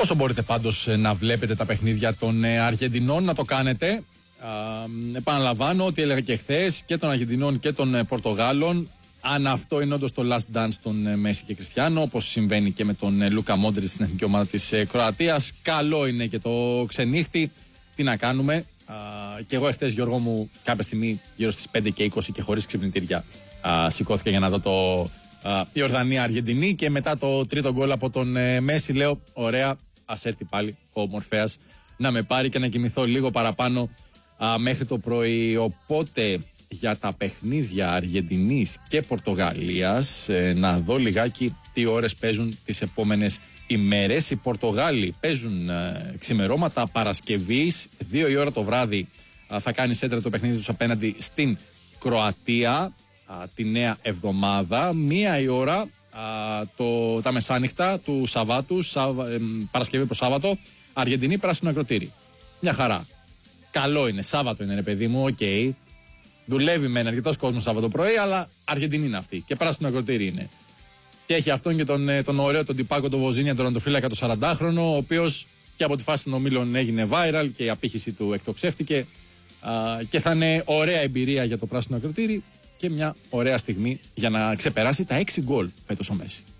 Όσο μπορείτε πάντως να βλέπετε τα παιχνίδια των Αργεντινών, να το κάνετε. Επαναλαμβάνω ότι έλεγα και χθες, και των Αργεντινών και των Πορτογάλων. Αν αυτό είναι όντως το last dance των Μέση και Κριστιάνο, όπως συμβαίνει και με τον Λούκα Μόντριτς στην εθνική ομάδα της Κροατίας, καλό είναι και το ξενύχτη. Τι να κάνουμε. Και εγώ εχθές, Γιώργο μου, κάποια στιγμή γύρω στις 5:20 και χωρίς ξυπνητήρια σηκώθηκα για να δω το Ιορδανία-Αργεντινή, και μετά το τρίτο γκολ από τον Μέση λέω: ωραία, ας έρθει πάλι ο Μορφέας να με πάρει και να κοιμηθώ λίγο παραπάνω μέχρι το πρωί. Οπότε για τα παιχνίδια Αργεντινής και Πορτογαλίας, να δω λιγάκι τι ώρες παίζουν τις επόμενες ημέρες. Οι Πορτογάλοι παίζουν ξημερώματα Παρασκευής, 2 η ώρα το βράδυ θα κάνει σέντρα το παιχνίδι τους απέναντι στην Κροατία τη νέα εβδομάδα. 1 η ώρα τα μεσάνυχτα του Σαββάτου, Παρασκευή προς Σάββατο, Αργεντινή Πράσινο Ακροτήρι. Μια χαρά. Καλό είναι, Σάββατο είναι, ρε παιδί μου, οκ. Δουλεύει με αρκετός κόσμος Σάββατο πρωί, αλλά Αργεντινή είναι αυτή και Πράσινο Ακροτήρι είναι. Και έχει αυτόν και τον ωραίο, τον τυπάκο, τον Βοζίνια, τον τερματοφύλακα, τον 40χρονο, ο οποίος και από τη φάση των ομίλων έγινε viral και η απήχηση του εκτοξεύτηκε. Και θα είναι ωραία εμπειρία για το Πράσινο Ακροτήρι και μια ωραία στιγμή για να ξεπεράσει τα 6 γκολ φέτος ο Μέση.